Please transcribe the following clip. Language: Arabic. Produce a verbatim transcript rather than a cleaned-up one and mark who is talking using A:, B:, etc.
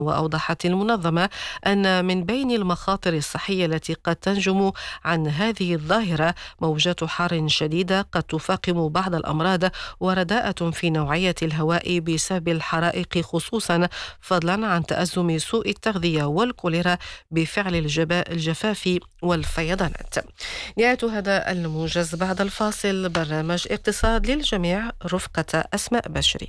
A: وأوضحت المنظمة أن من بين المخاطر الصحية التي قد تنجم عن هذه الظاهرة موجات حار شديدة قد تفاقم بعض الأمراض، ورداءة في نوعية الهواء بسبب الحرائق خصوصا، فضلا عن تأزم سوء التغذية والكوليرا بفعل الجبا- الجفاف والفيضانات. نهاية هذا الموجز. بعد الفاصل برنامج اقتصاد للجميع رفقة أسماء بشري.